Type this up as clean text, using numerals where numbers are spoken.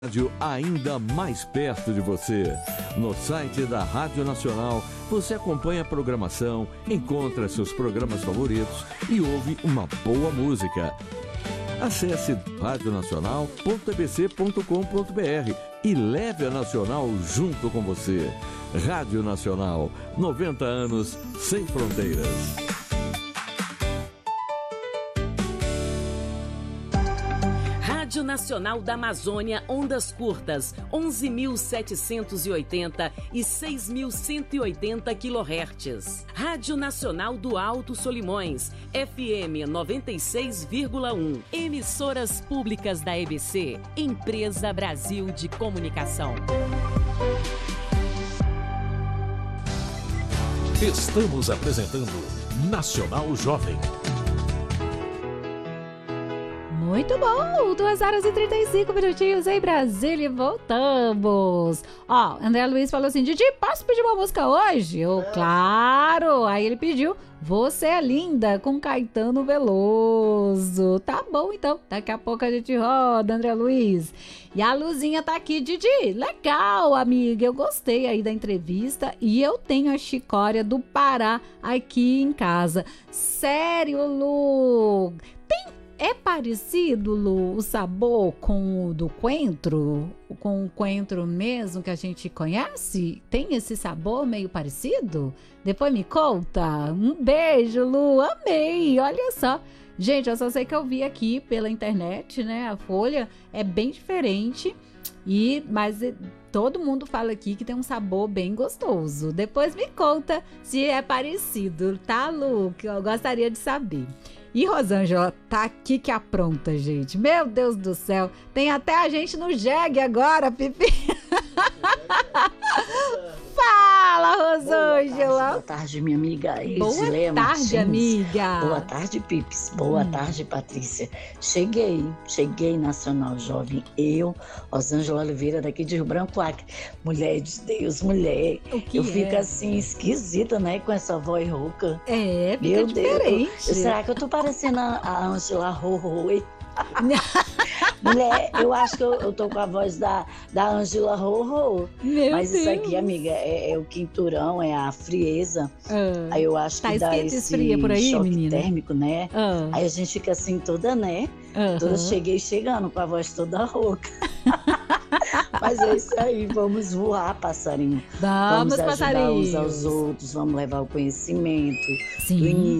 Rádio ainda mais perto de você. No site da Rádio Nacional, você acompanha a programação, encontra seus programas favoritos e ouve uma boa música. Acesse radionacional.tbc.com.br e leve a Nacional junto com você. Rádio Nacional, 90 anos sem fronteiras. Rádio Nacional da Amazônia, ondas curtas, 11.780 e 6.180 kHz. Rádio Nacional do Alto Solimões, FM 96,1. Emissoras públicas da EBC, Empresa Brasil de Comunicação. Estamos apresentando Nacional Jovem. Muito bom, 2h35 minutinhos em Brasília e voltamos. Ó, André Luiz falou assim, Didi, posso pedir uma música hoje? Eu, claro, aí ele pediu Você é Linda, com Caetano Veloso. Tá bom, então, daqui a pouco a gente roda, André Luiz. E a Luzinha tá aqui, Didi, legal, amiga, eu gostei aí da entrevista e eu tenho a chicória do Pará aqui em casa. Sério, Lu, é parecido, Lu, o sabor com o do coentro? Com o coentro mesmo que a gente conhece? Tem esse sabor meio parecido? Depois me conta. Um beijo, Lu. Amei. Olha só. Gente, eu só sei que eu vi aqui pela internet, né? A folha é bem diferente. Mas todo mundo fala aqui que tem um sabor bem gostoso. Depois me conta se é parecido, tá, Lu? Que eu gostaria de saber. E Rosângela tá aqui que apronta, gente. Meu Deus do céu. Tem até a gente no jegue agora, Pipi. Fala, Rosângela. Boa tarde, minha amiga Boa Edileia tarde, Martins. amiga. Boa tarde, Pips. Boa tarde, Patrícia. Cheguei Nacional Jovem. Eu, Rosângela Oliveira, daqui de Rio Branco, Acre. Mulher de Deus, mulher. Eu fico assim, esquisita, né, com essa voz rouca. É, fica Meu diferente. Deus. Será que eu tô parecendo a Angela Rorô? Mulher, eu acho que eu tô com a voz da Angela Rorô. Mas Deus. isso aqui, amiga, é o quinturão, é a frieza. Aí eu acho que dá esse esfria por aí, choque menina? térmico, né? Aí a gente fica assim toda, né? Toda chegando com a voz toda rouca. Mas é isso aí, vamos voar, passarinho. Vamos, ajudar passarinhos. uns aos outros, vamos levar o conhecimento Sim. do início.